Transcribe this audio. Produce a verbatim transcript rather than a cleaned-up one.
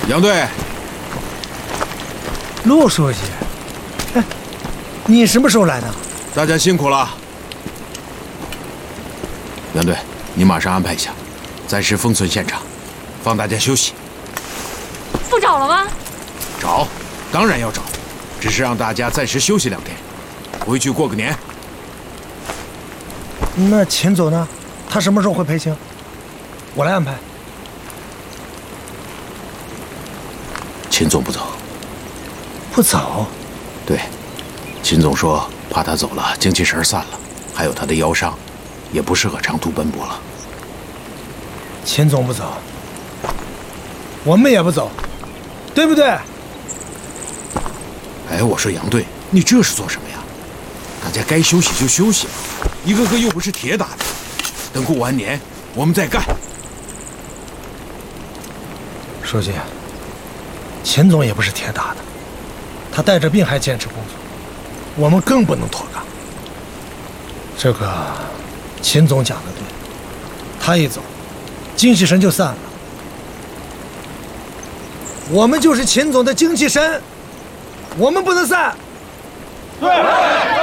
杨队， 陆书记，哎，你什么时候来的？ 大家辛苦了。杨队，你马上安排一下，暂时封存现场，放大家休息。 不找了吗？ 找，当然要找，只是让大家暂时休息两天，回去过个年。 那秦总呢？他什么时候会赔清？我来安排。 秦总不走。 不走？ 对，秦总说怕他走了，精气神散了，还有他的腰伤，也不适合长途奔波了。 秦总不走，我们也不走，对不对？ 哎，我说杨队，你这是做什么呀？大家该休息就休息，一个个又不是铁打的。等过完年，我们再干。 书记，秦总也不是铁打的，他带着病还坚持工作，我们更不能脱岗。这个秦总讲的对，他一走，精气神就散了。我们就是秦总的精气神，我们不能散。对。